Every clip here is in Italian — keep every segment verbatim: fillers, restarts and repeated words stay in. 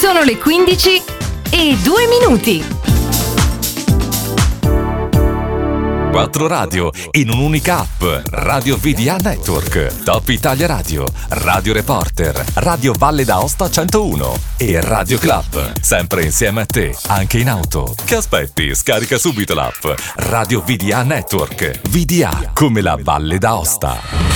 Sono le quindici e due minuti. Quattro radio in un'unica app. Radio V D A Network, Top Italia Radio, Radio Reporter, Radio Valle d'Aosta centouno e Radio Club. Sempre insieme a te, anche in auto. Che aspetti? Scarica subito l'app Radio V D A Network. V D A come la Valle d'Aosta.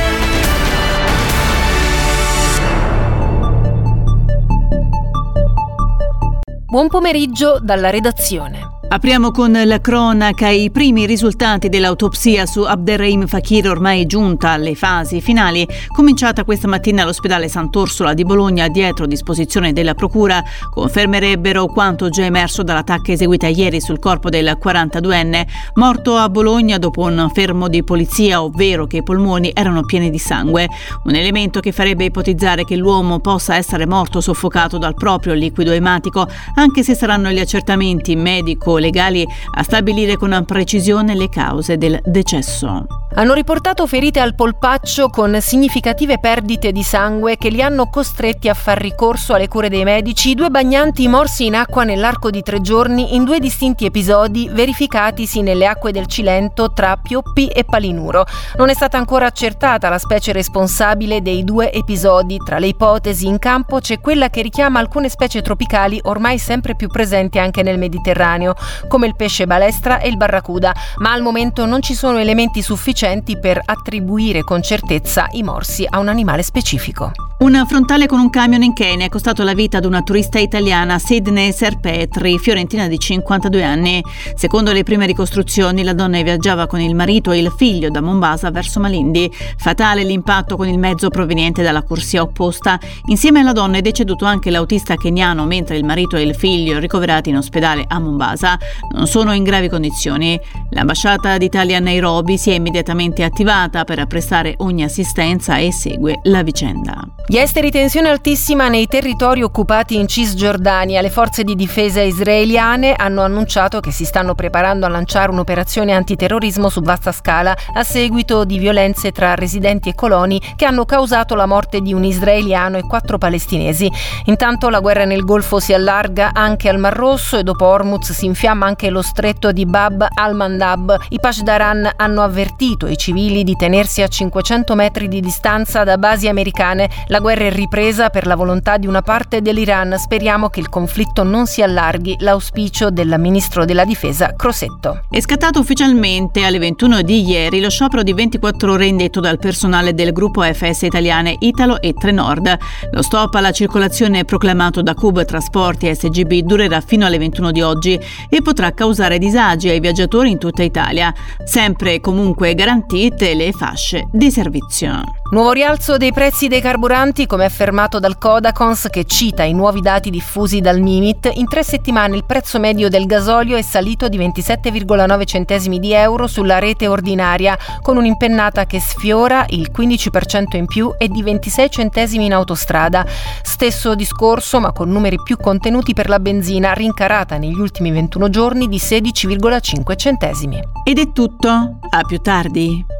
Buon pomeriggio dalla redazione. Apriamo con la cronaca. I primi risultati dell'autopsia su Abderrahim Fakir ormai giunta alle fasi finali. Cominciata questa mattina all'ospedale Sant'Orsola di Bologna dietro disposizione della procura, confermerebbero quanto già emerso dall'attacco eseguita ieri sul corpo del quarantaduenne morto a Bologna dopo un fermo di polizia, ovvero che i polmoni erano pieni di sangue. Un elemento che farebbe ipotizzare che l'uomo possa essere morto soffocato dal proprio liquido ematico, anche se saranno gli accertamenti medico legali a stabilire con precisione le cause del decesso. Hanno riportato ferite al polpaccio con significative perdite di sangue che li hanno costretti a far ricorso alle cure dei medici due bagnanti morsi in acqua nell'arco di tre giorni in due distinti episodi verificatisi nelle acque del Cilento tra Pioppi e Palinuro. Non è stata ancora accertata la specie responsabile dei due episodi. Tra le ipotesi in campo c'è quella che richiama alcune specie tropicali ormai sempre più presenti anche nel Mediterraneo, come il pesce balestra e il barracuda, ma al momento non ci sono elementi sufficienti per attribuire con certezza i morsi a un animale specifico. Un frontale con un camion in Kenya è costato la vita ad una turista italiana, Sidney Serpetri, fiorentina di cinquantadue anni. Secondo le prime ricostruzioni, la donna viaggiava con il marito e il figlio da Mombasa verso Malindi. Fatale l'impatto con il mezzo proveniente dalla corsia opposta. Insieme alla donna è deceduto anche l'autista keniano, mentre il marito e il figlio, ricoverati in ospedale a Mombasa, non sono in gravi condizioni. L'ambasciata d'Italia a Nairobi si è immediatamente attivata per prestare ogni assistenza e segue la vicenda. Gli esteri tensione altissima nei territori occupati in Cisgiordania. Le forze di difesa israeliane hanno annunciato che si stanno preparando a lanciare un'operazione antiterrorismo su vasta scala a seguito di violenze tra residenti e coloni che hanno causato la morte di un israeliano e quattro palestinesi. Intanto la guerra nel Golfo si allarga anche al Mar Rosso e dopo Hormuz si infiamma anche lo stretto di Bab al-Mandab. I Pasdaran hanno avvertito i civili di tenersi a cinquecento metri di distanza da basi americane. La guerra è ripresa per la volontà di una parte dell'Iran. Speriamo che il conflitto non si allarghi. L'auspicio del ministro della difesa Crosetto. È scattato ufficialmente alle ventuno di ieri lo sciopero di ventiquattro ore indetto dal personale del gruppo A F S Italiane Italo e Trenord. Lo stop alla circolazione proclamato da Cub Trasporti S G B durerà fino alle ventuno di oggi e potrà causare disagi ai viaggiatori in tutta Italia, sempre comunque garantite le fasce di servizio. Nuovo rialzo dei prezzi dei carburanti, come affermato dal Codacons, che cita i nuovi dati diffusi dal Mimit. In tre settimane il prezzo medio del gasolio è salito di ventisette virgola nove centesimi di euro sulla rete ordinaria, con un'impennata che sfiora il quindici per cento in più e di ventisei centesimi in autostrada. Stesso discorso, ma con numeri più contenuti per la benzina, rincarata negli ultimi ventuno giorni di sedici virgola cinque centesimi. Ed è tutto, a più tardi.